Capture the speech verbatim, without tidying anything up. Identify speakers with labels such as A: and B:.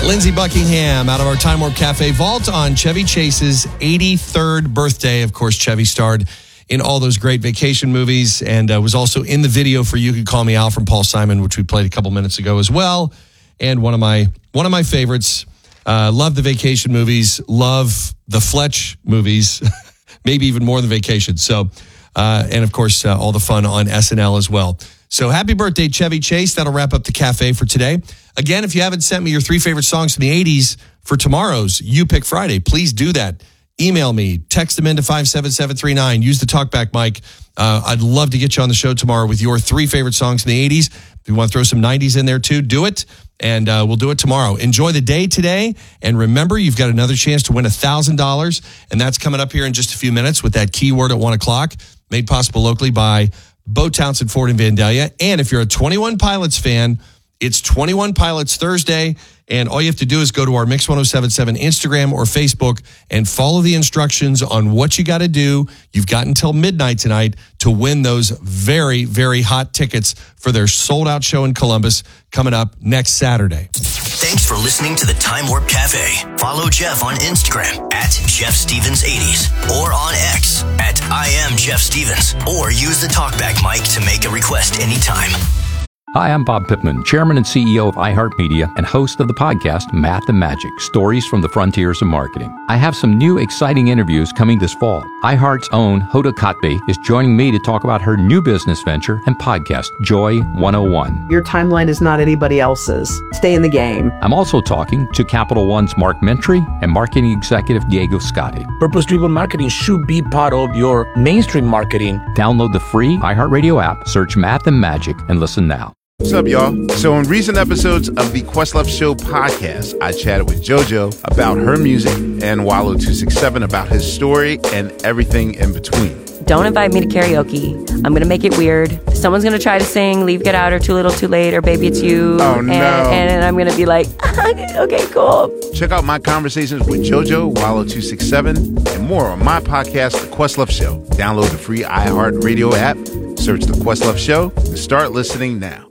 A: Lindsey Buckingham out of our Time Warp Cafe vault on Chevy Chase's eighty-third birthday. Of course, Chevy starred in all those great vacation movies and uh, was also in the video for You Can Call Me Al from Paul Simon, which we played a couple minutes ago as well. And one of my one of my favorites. Uh, love the vacation movies. Love the Fletch movies, maybe even more than Vacation. So, uh, and of course, uh, all the fun on S N L as well. So happy birthday, Chevy Chase. That'll wrap up the cafe for today. Again, if you haven't sent me your three favorite songs from the eighties for tomorrow's You Pick Friday, please do that. Email me, text them into five seven seven three nine. Use the talkback mic. Uh, I'd love to get you on the show tomorrow with your three favorite songs in the eighties. If you want to throw some nineties in there too, do it. And uh, we'll do it tomorrow. Enjoy the day today. And remember, you've got another chance to win one thousand dollars. And that's coming up here in just a few minutes with that keyword at one o'clock, made possible locally by Bo Townsend Ford in Vandalia. And if you're a twenty-one Pilots fan, it's twenty-one Pilots Thursday, and all you have to do is go to our Mix ten seventy-seven Instagram or Facebook and follow the instructions on what you got to do. You've got until midnight tonight to win those very, very hot tickets for their sold-out show in Columbus coming up next Saturday.
B: Thanks for listening to the Time Warp Cafe. Follow Jeff on Instagram at Jeff Stevens eighties or on X at I am Jeff Stevens, or use the talkback mic to make a request anytime.
C: Hi, I'm Bob Pittman, Chairman and C E O of iHeartMedia and host of the podcast Math and Magic, Stories from the Frontiers of Marketing. I have some new exciting interviews coming this fall. iHeart's own Hoda Kotb is joining me to talk about her new business venture and podcast, Joy one oh one.
D: Your timeline is not anybody else's. Stay in the game.
C: I'm also talking to Capital One's Mark Mentry and marketing executive Diego Scotti.
E: Purpose-driven marketing should be part of your mainstream marketing.
C: Download the free iHeartRadio app, search Math and Magic, and listen now.
F: What's up, y'all? So in recent episodes of the Questlove Show podcast, I chatted with JoJo about her music and Wallow two sixty-seven about his story and everything in between.
G: Don't invite me to karaoke. I'm going to make it weird. Someone's going to try to sing Leave, Get Out, or Too Little, Too Late, or Baby, It's You.
F: Oh, no.
G: And, and I'm going to be like, okay, cool.
F: Check out my conversations with JoJo, Wallow two sixty-seven, and more on my podcast, The Questlove Show. Download the free iHeartRadio app, search The Questlove Show, and start listening now.